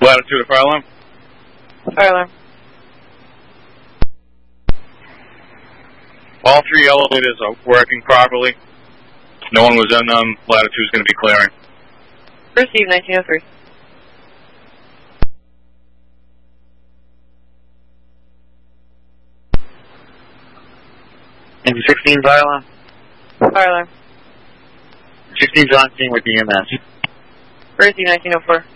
Latitude of fire alarm. Fire alarm. All 3 elevators are working properly. No one was in them. Latitude's going to be clearing. Receive 1903. Engine 16, fire alarm. Fire alarm. 16's on scene with EMS. Receive 1904.